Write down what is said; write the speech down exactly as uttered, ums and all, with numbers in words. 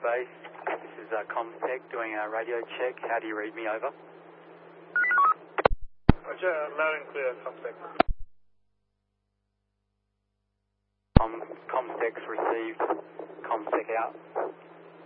Base. This is uh, Comtech doing a radio check. How do you read me? Over. Roger, loud and clear, Comtech. Com Comtech's received. Comtech out.